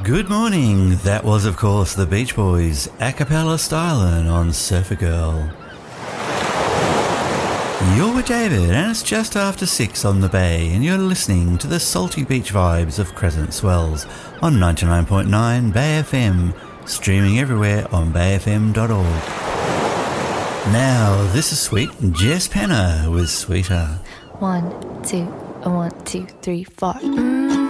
Good morning. That was, of course, the Beach Boys, a cappella styling on Surfer Girl. You're with David, and it's just after 6 on the bay, and you're listening to the salty beach vibes of Crescent Swells on 99.9 Bay FM, streaming everywhere on bayfm.org. Now, this is sweet Jess Penner with Sweeter. 1, 2, 1, 2, 3, 4.